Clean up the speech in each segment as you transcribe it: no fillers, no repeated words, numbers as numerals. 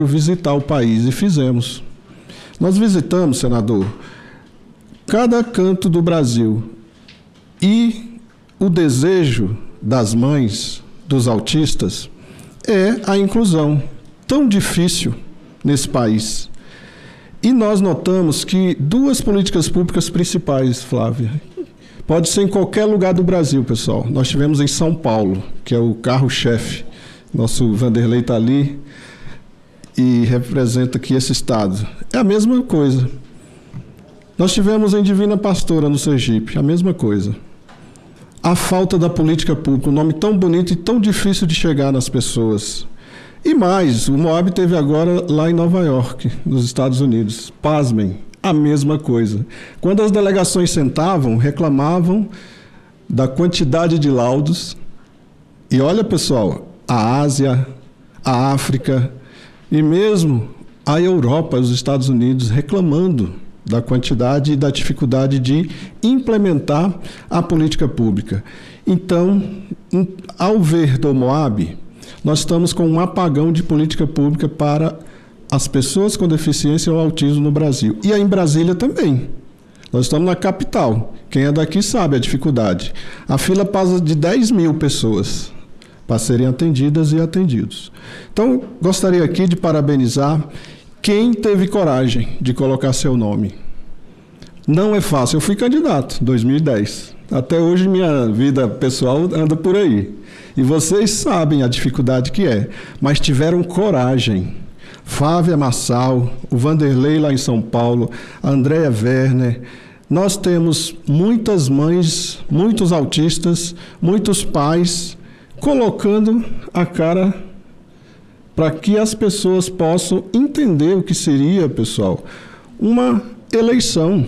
visitar o país e fizemos. Nós visitamos, senador, cada canto do Brasil e o desejo das mães dos autistas é a inclusão, tão difícil nesse país. E nós notamos que duas políticas públicas principais, Flávia, pode ser em qualquer lugar do Brasil, pessoal. Nós tivemos em São Paulo, que é o carro-chefe. Nosso Vanderlei está ali e representa aqui esse estado. É a mesma coisa. Nós tivemos em Divina Pastora, no Sergipe, a mesma coisa. A falta da política pública, um nome tão bonito e tão difícil de chegar nas pessoas. E mais, o Moab teve agora lá em Nova York, nos Estados Unidos. Pasmem, a mesma coisa. Quando as delegações sentavam, reclamavam da quantidade de laudos. E olha, pessoal, a Ásia, a África e mesmo a Europa, os Estados Unidos, reclamando da quantidade e da dificuldade de implementar a política pública. Então, ao ver do Moab, nós estamos com um apagão de política pública para as pessoas com deficiência ou autismo no Brasil. E aí em Brasília também. Nós estamos na capital. Quem é daqui sabe a dificuldade. A fila passa de 10 mil pessoas para serem atendidas e atendidos. Então, gostaria aqui de parabenizar quem teve coragem de colocar seu nome. Não é fácil. Eu fui candidato em 2010. Até hoje minha vida pessoal anda por aí. E vocês sabem a dificuldade que é. Mas tiveram coragem. Flávia Massal, o Vanderlei lá em São Paulo, a Andréa Werner. Nós temos muitas mães, muitos autistas, muitos pais colocando a cara para que as pessoas possam entender o que seria, pessoal, uma eleição.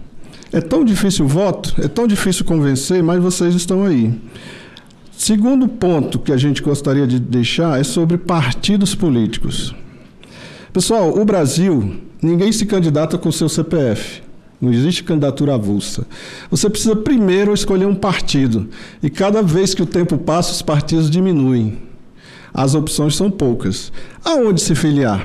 É tão difícil o voto, é tão difícil convencer, mas vocês estão aí. Segundo ponto que a gente gostaria de deixar é sobre partidos políticos. Pessoal, o Brasil, ninguém se candidata com seu CPF. Não existe candidatura avulsa. Você precisa primeiro escolher um partido. E cada vez que o tempo passa, os partidos diminuem. As opções são poucas. Aonde se filiar?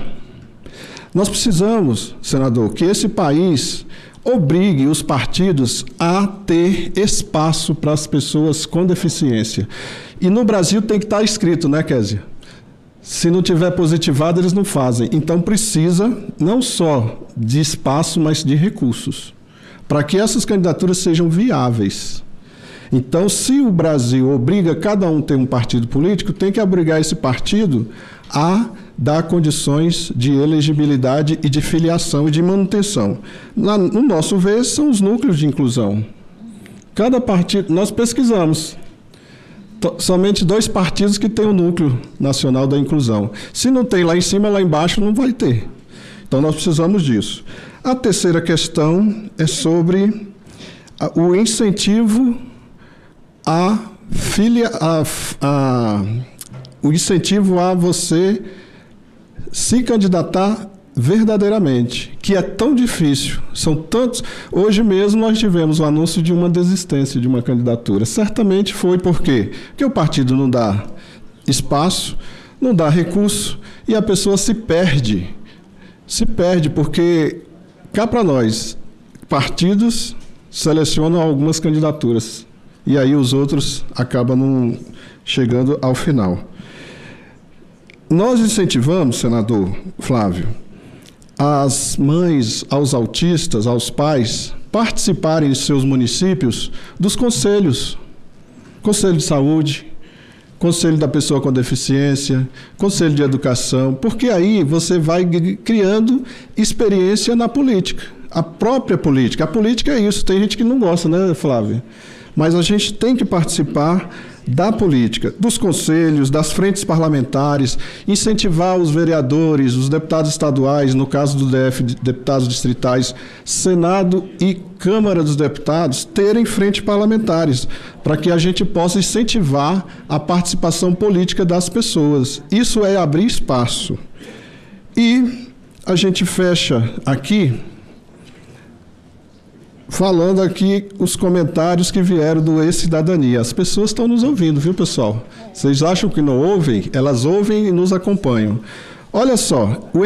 Nós precisamos, senador, que esse país obrigue os partidos a ter espaço para as pessoas com deficiência. E no Brasil tem que estar escrito, né, Kézia? Se não tiver positivado, eles não fazem. Então precisa não só de espaço, mas de recursos, para que essas candidaturas sejam viáveis. Então, se o Brasil obriga cada um a ter um partido político, tem que obrigar esse partido a dar condições de elegibilidade e de filiação e de manutenção. No nosso ver, são os núcleos de inclusão. Cada partido, nós pesquisamos, somente 2 partidos que têm o núcleo nacional da inclusão. Se não tem lá em cima, lá embaixo não vai ter. Então, nós precisamos disso. A terceira questão é sobre o incentivo o incentivo a você se candidatar verdadeiramente, que é tão difícil, são tantos. Hoje mesmo nós tivemos o anúncio de uma desistência de uma candidatura. Certamente foi por quê? Porque o partido não dá espaço, não dá recurso e a pessoa se perde. Se perde porque, cá para nós, partidos selecionam algumas candidaturas. E aí os outros acabam não chegando ao final. Nós incentivamos, senador Flávio, as mães, aos autistas, aos pais, participarem em seus municípios dos conselhos. Conselho de saúde, conselho da pessoa com deficiência, conselho de educação, porque aí você vai criando experiência na política, a própria política. A política é isso, tem gente que não gosta, né, Flávia? Mas a gente tem que participar da política, dos conselhos, das frentes parlamentares, incentivar os vereadores, os deputados estaduais, no caso do DF, deputados distritais, Senado e Câmara dos Deputados, terem frentes parlamentares, para que a gente possa incentivar a participação política das pessoas. Isso é abrir espaço. E a gente fecha aqui falando aqui os comentários que vieram do E-Cidadania. As pessoas estão nos ouvindo, viu, pessoal? Vocês acham que não ouvem? Elas ouvem e nos acompanham. Olha só, o